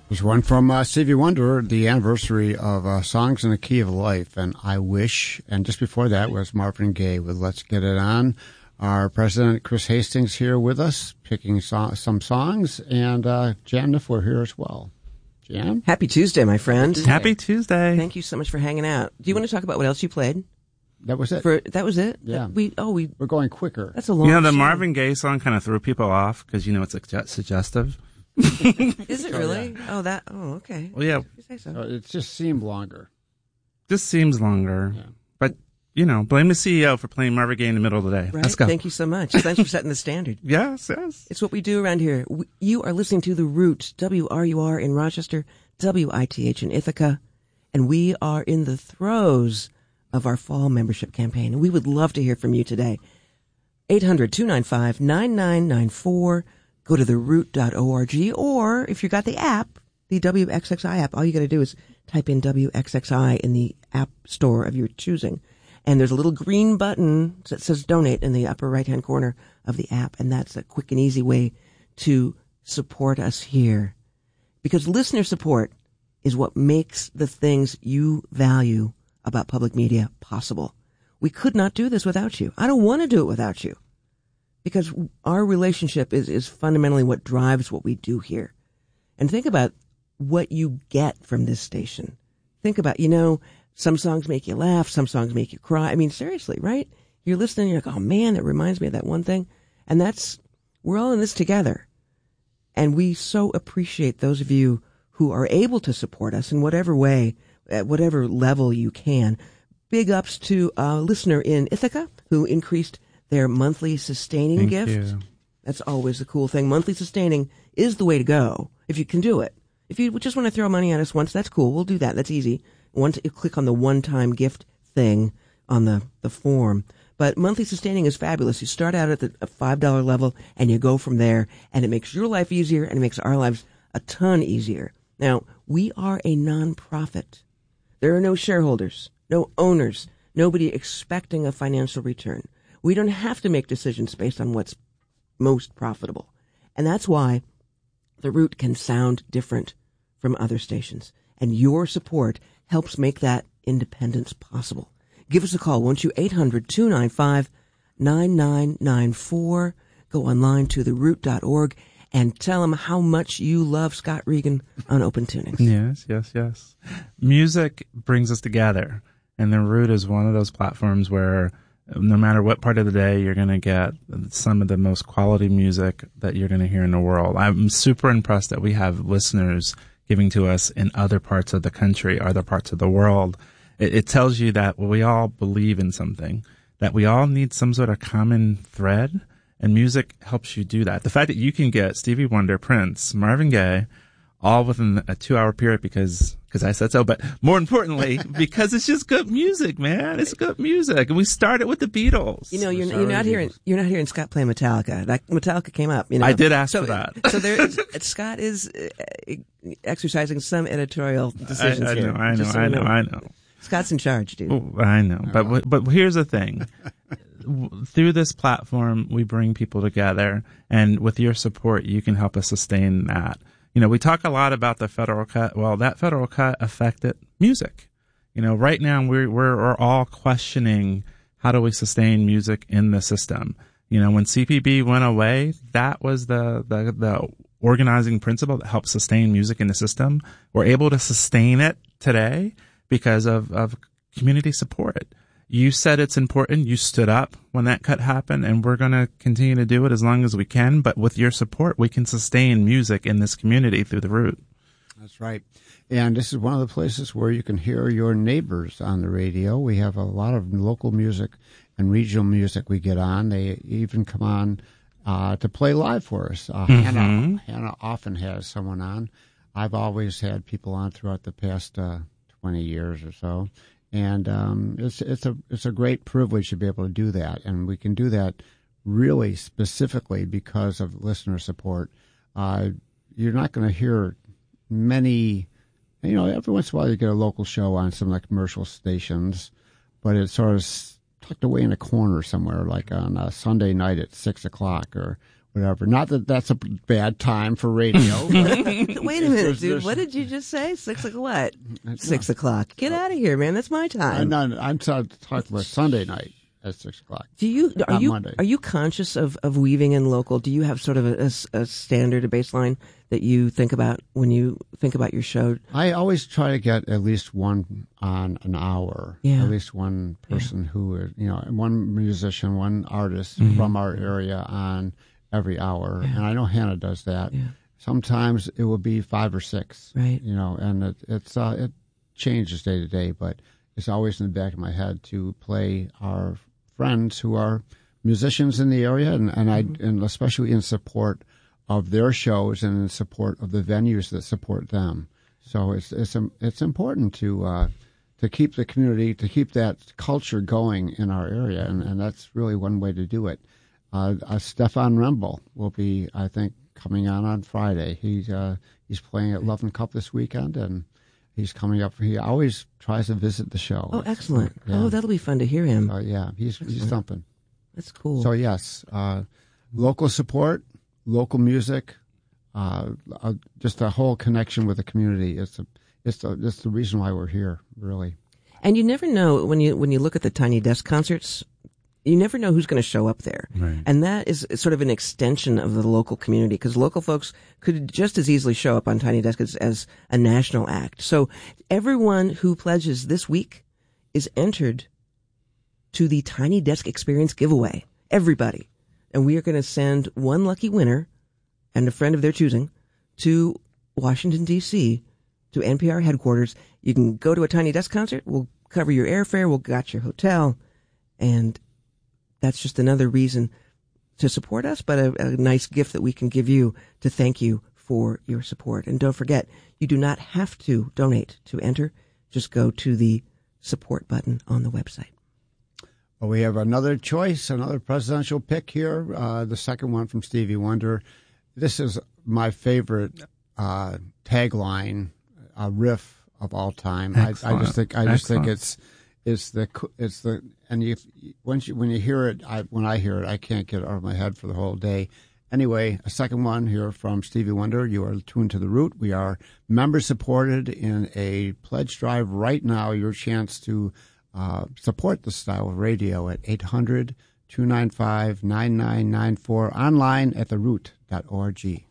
There's one from Stevie Wonder, the anniversary of Songs in the Key of Life, and I Wish. And just before that was Marvin Gaye with Let's Get It On. Our president, Chris Hastings, here with us, picking some songs, and Jan Niffler here as well. Jan? Happy Tuesday, my friend. Happy Tuesday. Thank you so much for hanging out. Do you want to talk about what else you played? That was it. That was it? Yeah. We're going quicker. That's a long the show. Marvin Gaye song kind of threw people off because, it's suggestive. Is it really? Yeah. Okay. Well, yeah. You say so. It just seemed longer. Just seems longer. Yeah. But, blame the CEO for playing Marvin Gaye in the middle of the day. Right? Let's go. Thank you so much. Thanks for setting the standard. Yes. It's what we do around here. You are listening to The Root, WRUR in Rochester, WITH in Ithaca, and we are in the throes of our fall membership campaign, and we would love to hear from you today. 800-295-9994. Go to theroot.org, or if you got the app, the WXXI app, all you got to do is type in WXXI in the app store of your choosing. And there's a little green button that says donate in the upper right-hand corner of the app. And that's a quick and easy way to support us here. Because listener support is what makes the things you value about public media possible. We could not do this without you. I don't want to do it without you. Because our relationship is fundamentally what drives what we do here. And think about what you get from this station. Think about, some songs make you laugh, some songs make you cry. I mean, seriously, right? You're listening, you're like, oh man, that reminds me of that one thing. And we're all in this together. And we so appreciate those of you who are able to support us in whatever way, at whatever level you can. Big ups to a listener in Ithaca who increased their monthly sustaining gift. You. That's always the cool thing. Monthly sustaining is the way to go if you can do it. If you just want to throw money at us once, that's cool. We'll do that. That's easy. Once you click on the one-time gift thing on the form. But monthly sustaining is fabulous. You start out at the $5 level and you go from there, and it makes your life easier and it makes our lives a ton easier. Now, we are a nonprofit. There are no shareholders, no owners, nobody expecting a financial return. We don't have to make decisions based on what's most profitable. And that's why The Root can sound different from other stations. And your support helps make that independence possible. Give us a call, won't you? 800-295-9994. Go online to theroot.org and tell them how much you love Scott Regan on Open Tunings. Yes. Music brings us together. And The Root is one of those platforms where no matter what part of the day, you're going to get some of the most quality music that you're going to hear in the world. I'm super impressed that we have listeners giving to us in other parts of the country, other parts of the world. It tells you that we all believe in something, that we all need some sort of common thread, and music helps you do that. The fact that you can get Stevie Wonder, Prince, Marvin Gaye, all within a 2-hour period because I said so, but more importantly, because it's just good music, man. It's good music. And we started with the Beatles. You're not hearing Scott play Metallica. That Metallica came up, I did ask for that. So Scott is exercising some editorial decisions here. I know. Scott's in charge, dude. Oh, I know. But here's the thing. Through this platform, we bring people together, and with your support, you can help us sustain that. We talk a lot about the federal cut. Well, that federal cut affected music. Right now we're all questioning how do we sustain music in the system. When CPB went away, that was the organizing principle that helped sustain music in the system. We're able to sustain it today because of community support. You said it's important. You stood up when that cut happened, and we're going to continue to do it as long as we can. But with your support, we can sustain music in this community through The Root. That's right. And this is one of the places where you can hear your neighbors on the radio. We have a lot of local music and regional music we get on. They even come on to play live for us. Hannah often has someone on. I've always had people on throughout the past 20 years or so. And it's a great privilege to be able to do that, and we can do that really specifically because of listener support. You're not going to hear many, every once in a while you get a local show on some of the commercial stations, but it's sort of tucked away in a corner somewhere, like on a Sunday night at 6 o'clock or whatever. Not that that's a bad time for radio. Wait a minute, dude. What did you just say? 6 o'clock? What? 6 o'clock. Get out of here, man. That's my time. I'm talking about Sunday night at 6 o'clock. Are you conscious of weaving in local? Do you have sort of a standard, a baseline that you think about when you think about your show? I always try to get at least one on an hour. Yeah. At least one person who is, one musician, one artist from our area on every hour. Yeah. And I know Hannah does that. Yeah. Sometimes it will be 5 or 6. Right. And it changes day to day, but it's always in the back of my head to play our friends who are musicians in the area, and especially in support of their shows and in support of the venues that support them. So it's important to keep the community, to keep that culture going in our area, and that's really one way to do it. Stefan Rembel will be, I think, coming on Friday. He's playing at Love and Cup this weekend, and he's coming up. He always tries to visit the show. Oh, excellent! Yeah. Oh, that'll be fun to hear him. Yeah, he's thumping. That's cool. So yes, local support, local music, just a whole connection with the community. It's the reason why we're here, really. And you never know when you look at the Tiny Desk concerts. You never know who's going to show up there. Right. And that is sort of an extension of the local community, because local folks could just as easily show up on Tiny Desk as a national act. So everyone who pledges this week is entered to the Tiny Desk Experience giveaway. Everybody. And we are going to send one lucky winner and a friend of their choosing to Washington, D.C., to NPR headquarters. You can go to a Tiny Desk concert. We'll cover your airfare. We'll got your hotel. And that's just another reason to support us, but a nice gift that we can give you to thank you for your support. And don't forget, you do not have to donate to enter. Just go to the support button on the website. Well, we have another choice, another presidential pick here, the second one from Stevie Wonder. This is my favorite tagline, riff of all time. I just think it's the and when you hear it, when I hear it, I can't get it out of my head for the whole day. Anyway, a second one here from Stevie Wonder. You are tuned to The Root. We are member supported in a pledge drive right now. Your chance to support the style of radio at 800-295-9994, online at theroot.org.